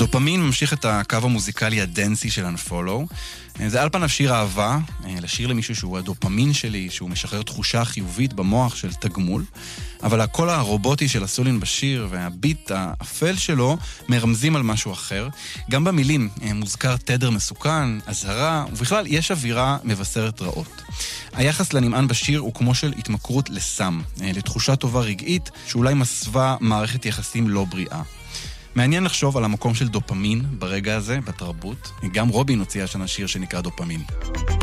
דופמין ממשיך את הקו המוזיקלי הדנסי של Unfollow. זה על פניו שיר אהבה, לשיר למישהו שהוא הדופמין שלי, שהוא משחרר תחושה חיובית במוח של תגמול, אבל הקול הרובוטי של הסולין בשיר והביט האפל שלו מרמזים על משהו אחר. גם במילים מוזכר תדר מסוכן, הזהרה, ובכלל יש אווירה מבשרת רעות. היחס לנמען בשיר הוא כמו של התמכרות לסם, לתחושה טובה רגעית שאולי מסווה מערכת יחסים לא בריאה. מעניין לחשוב על המקום של דופמין ברגע הזה, בתרבות. גם רובין הוציאה שנה שיר שנקרא דופמין.